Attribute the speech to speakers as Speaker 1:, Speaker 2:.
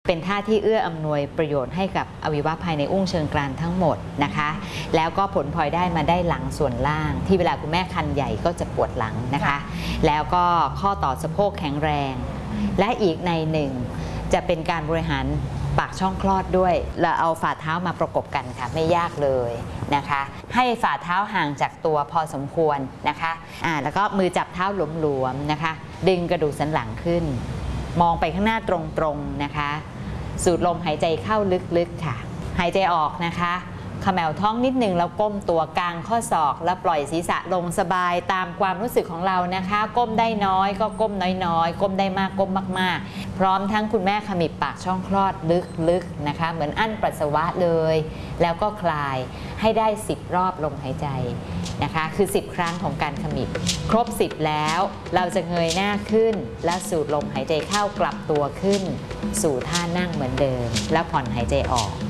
Speaker 1: เป็นท่าที่เอื้ออำนวยประโยชน์ให้กับอวัยวะภายในอุ้งเชิงกรานทั้งหมดนะคะแล้วก็ผลพลอยได้มาได้หลังส่วนล่างที่เวลาคุณแม่คันใหญ่ก็จะปวดหลังนะคะแล้วก็ข้อต่อสะโพกแข็งแรงและอีกในหนึ่งจะเป็นการบริหารปากช่องคลอดด้วยเราเอาฝ่าเท้ามาประกบกันค่ะไม่ยากเลยนะคะให้ฝ่าเท้าห่างจากตัวพอสมควรนะคะแล้วก็มือจับเท้าหลวมๆนะคะดึงกระดูกสันหลังขึ้นมองไปข้างหน้าตรงๆนะคะสูดลมหายใจเข้าลึกๆค่ะหายใจออกนะคะเขม่าท้องนิดนึงแล้วก้มตัวกลางข้อศอกแล้วปล่อยศีรษะลงสบายตามความรู้สึกของเรานะคะก้มได้น้อยก็ก้มน้อยๆก้มได้มากก้มมากๆพร้อมทั้งคุณแม่ขมิบปากช่องคลอดลึกๆนะคะเหมือนอั้นปัสสาวะเลยแล้วก็คลายให้ได้10 รอบลมหายใจนะคะคือ10 ครั้งของการขมิบครบ10แล้วเราจะเงยหน้าขึ้นแล้วสูดลมหายใจเข้ากลับตัวขึ้นสู่ท่านั่งเหมือนเดิมแล้วผ่อนหายใจออก